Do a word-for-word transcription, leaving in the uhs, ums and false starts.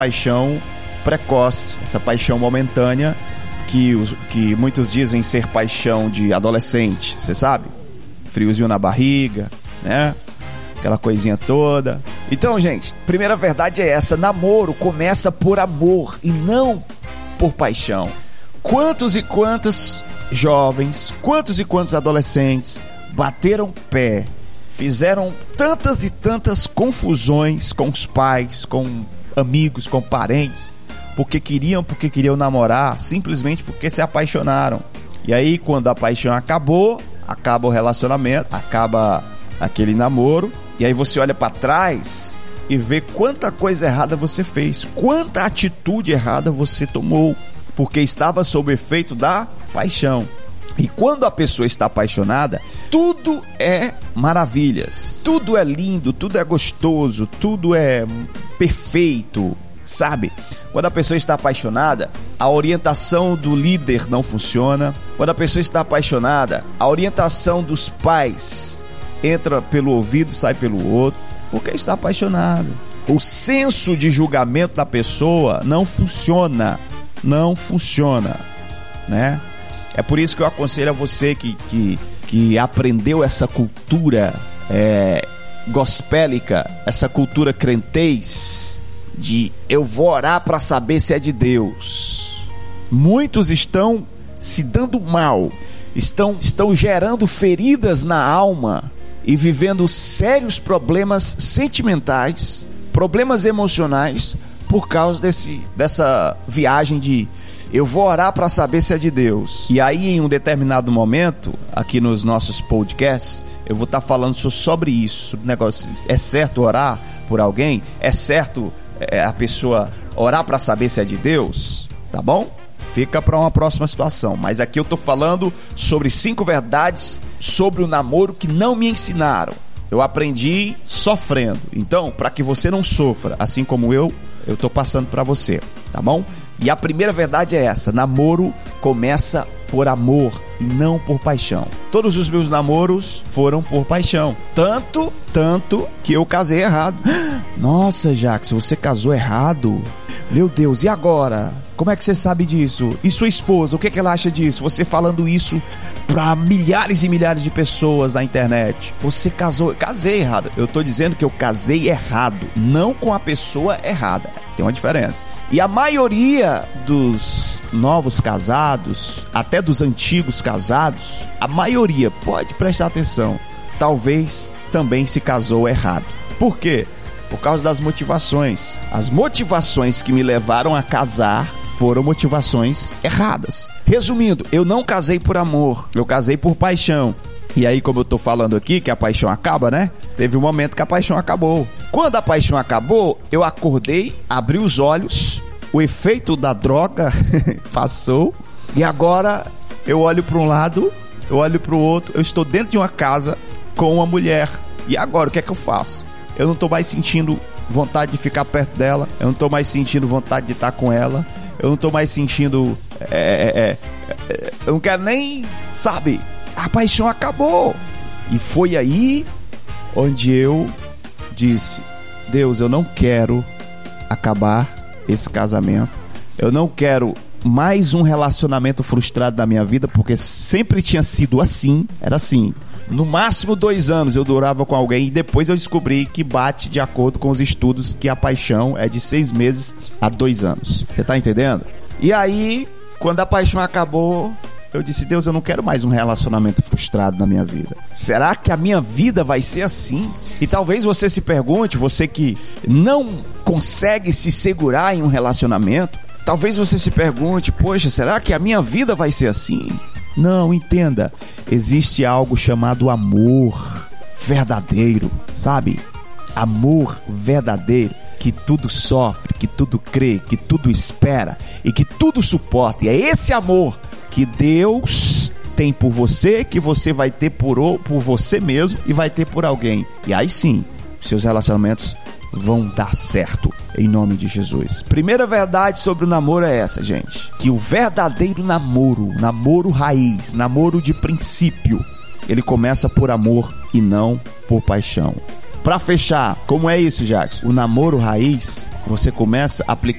paixão precoce, essa paixão momentânea que, os, que muitos dizem ser paixão de adolescente, você sabe? Friozinho na barriga, né? Aquela coisinha toda. Então, gente, primeira verdade é essa: namoro começa por amor e não por paixão. Quantos e quantos jovens, quantos e quantos adolescentes bateram pé, fizeram tantas e tantas confusões com os pais, com amigos, com parentes, porque queriam, porque queriam namorar, simplesmente porque se apaixonaram. E aí, quando a paixão acabou, acaba o relacionamento, acaba aquele namoro, e aí você olha para trás e vê quanta coisa errada você fez, quanta atitude errada você tomou, porque estava sob efeito da paixão. E quando a pessoa está apaixonada, tudo é maravilhas, tudo é lindo, tudo é gostoso, tudo é perfeito, sabe? Quando a pessoa está apaixonada, a orientação do líder não funciona. Quando a pessoa está apaixonada, a orientação dos pais entra pelo ouvido, sai pelo outro, porque está apaixonado. O senso de julgamento da pessoa não funciona, não funciona, né? É por isso que eu aconselho a você que, que, que aprendeu essa cultura é, gospélica, essa cultura crentez, de eu vou orar para saber se é de Deus. Muitos estão se dando mal, estão, estão gerando feridas na alma e vivendo sérios problemas sentimentais, problemas emocionais, por causa desse, dessa viagem de eu vou orar para saber se é de Deus. E aí, em um determinado momento, aqui nos nossos podcasts, eu vou estar falando sobre isso, sobre negócio. É certo orar por alguém? É certo é, a pessoa orar para saber se é de Deus? Tá bom? Fica para uma próxima situação. Mas aqui eu estou falando sobre cinco verdades sobre o namoro que não me ensinaram. Eu aprendi sofrendo. Então, para que você não sofra, assim como eu, eu estou passando para você, tá bom? E a primeira verdade é essa: namoro começa por amor e não por paixão. Todos os meus namoros foram por paixão. Tanto, tanto que eu casei errado. Nossa, Jackson, você casou errado? Meu Deus, e agora? Como é que você sabe disso? E sua esposa, o que, é que ela acha disso? Você falando isso para milhares e milhares de pessoas na internet. Você casou... Casei errado. Eu tô dizendo que eu casei errado, não com a pessoa errada. Tem uma diferença. E a maioria dos novos casados, até dos antigos casados, a maioria, pode prestar atenção, talvez também se casou errado. Por quê? Por causa das motivações. As motivações que me levaram a casar foram motivações erradas. Resumindo, eu não casei por amor, eu casei por paixão. E aí, como eu tô falando aqui, que a paixão acaba, né? Teve um momento que a paixão acabou. Quando a paixão acabou, eu acordei, abri os olhos, o efeito da droga passou, e agora eu olho para um lado, eu olho para o outro, eu estou dentro de uma casa com uma mulher. E agora, o que é que eu faço? Eu não tô mais sentindo vontade de ficar perto dela, eu não tô mais sentindo vontade de estar com ela, eu não tô mais sentindo... É, é, é, eu não quero nem, sabe... A paixão acabou. E foi aí onde eu disse: Deus, eu não quero acabar esse casamento. Eu não quero mais um relacionamento frustrado na minha vida, porque sempre tinha sido assim. Era assim. No máximo dois anos eu durava com alguém, e depois eu descobri que bate de acordo com os estudos que a paixão é de seis meses a dois anos. Você tá entendendo? E aí, quando a paixão acabou, eu disse: Deus, eu não quero mais um relacionamento frustrado na minha vida. Será que a minha vida vai ser assim? E talvez você se pergunte, você que não consegue se segurar em um relacionamento, talvez você se pergunte: poxa, será que a minha vida vai ser assim? Não, entenda. Existe algo chamado amor verdadeiro, sabe? Amor verdadeiro, que tudo sofre, que tudo crê, que tudo espera e que tudo suporta. E é esse amor que Deus tem por você, que você vai ter por, por você mesmo e vai ter por alguém. E aí sim, seus relacionamentos vão dar certo, em nome de Jesus. Primeira verdade sobre o namoro é essa, gente: que o verdadeiro namoro, namoro raiz, namoro de princípio, ele começa por amor e não por paixão. Pra fechar, como é isso, Jackson? O namoro raiz, você começa aplicando